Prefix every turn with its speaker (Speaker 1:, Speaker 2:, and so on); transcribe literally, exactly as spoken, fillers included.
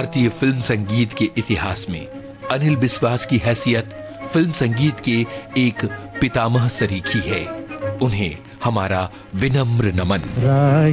Speaker 1: भारतीय फिल्म संगीत के इतिहास में अनिल बिस्वास की हैसियत फिल्म संगीत के एक पितामह सरीखी है। उन्हें हमारा विनम्र नमन।